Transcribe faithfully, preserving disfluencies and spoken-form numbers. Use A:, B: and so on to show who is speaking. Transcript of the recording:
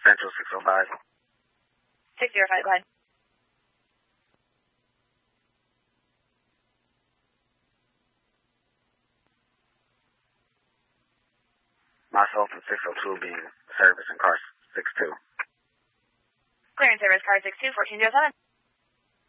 A: Central six oh five.
B: six oh five, go ahead.
A: Myself and six oh two being service in car six two.
B: Clearance service, car six two, fourteen oh seven.